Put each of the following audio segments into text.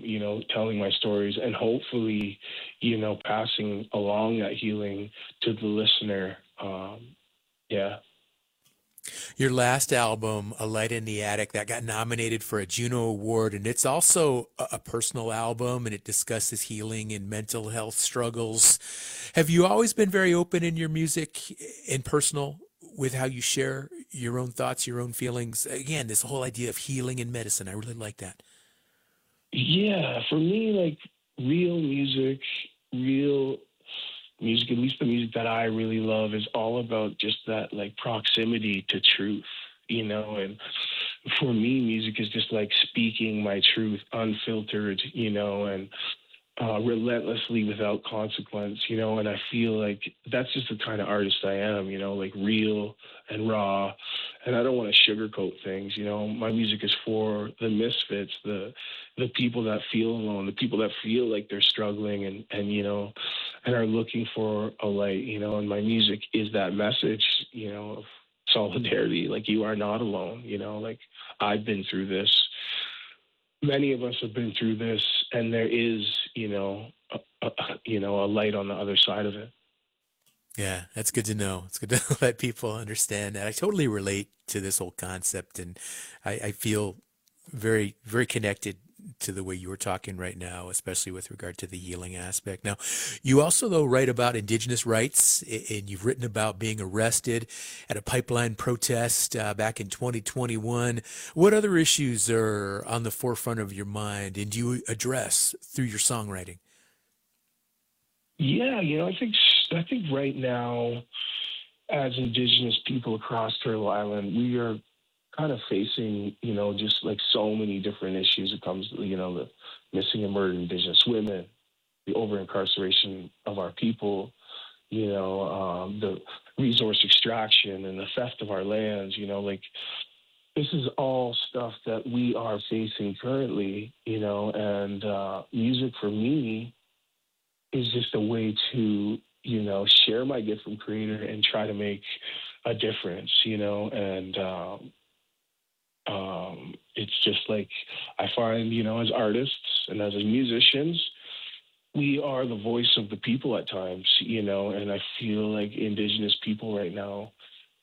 telling my stories and hopefully, passing along that healing to the listener. Yeah. Your last album, A Light in the Attic, that got nominated for a Juno Award, and it's also a personal album, and it discusses healing and mental health struggles. Have you always been very open in your music and personal with how you share your own thoughts, your own feelings? Again, this whole idea of healing and medicine, I really like that. Yeah. For me, like real music, real music, at least the music that I really love, is all about just that like proximity to truth, and for me, music is just like speaking my truth unfiltered, and relentlessly without consequence, and I feel like that's just the kind of artist I am, like real and raw. And I don't want to sugarcoat things, my music is for the misfits, the people that feel alone, the people that feel like they're struggling and are looking for a light, and my music is that message, of solidarity. Like you are not alone, like I've been through this, many of us have been through this, and there is, a light on the other side of it. Yeah, that's good to know. It's good to let people understand that. I totally relate to this whole concept, and I feel very, very connected to the way you were talking right now, especially with regard to the healing aspect. Now, you also, though, write about Indigenous rights, and you've written about being arrested at a pipeline protest back in 2021. What other issues are on the forefront of your mind, and do you address through your songwriting? Yeah, I think right now, as Indigenous people across Turtle Island, we are kind of facing, just like so many different issues. It comes, the missing and murdered Indigenous women, the over incarceration of our people, the resource extraction and the theft of our lands. Like this is all stuff that we are facing currently, and music for me is just a way to, share my gift from creator and try to make a difference, and it's just like I find, as artists and as musicians, we are the voice of the people at times, and I feel like Indigenous people right now,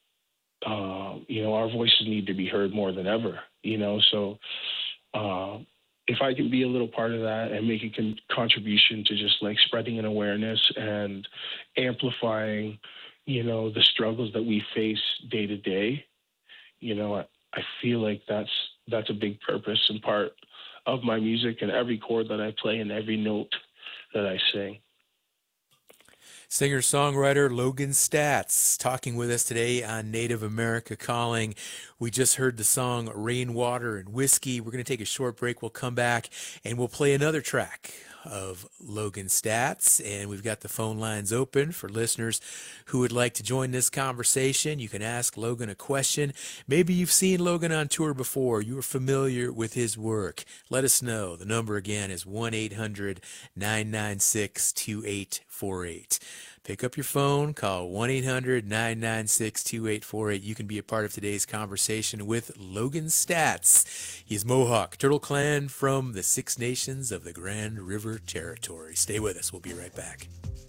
our voices need to be heard more than ever, so uh, if I can be a little part of that and make a contribution to just like spreading an awareness and amplifying, the struggles that we face day to day, I feel like that's a big purpose and part of my music and every chord that I play and every note that I sing. Singer-songwriter Logan Statz talking with us today on Native America Calling. We just heard the song Rainwater and Whiskey. We're going to take a short break. We'll come back and we'll play another track of Logan Statz. And we've got the phone lines open for listeners who would like to join this conversation. You can ask Logan a question. Maybe you've seen Logan on tour before. You are familiar with his work. Let us know. The number again is 1-800-996-2848. Pick up your phone, call 1-800-996-2848. You can be a part of today's conversation with Logan Statz. He's Mohawk Turtle Clan from the Six Nations of the Grand River Territory. Stay with us. We'll be right back.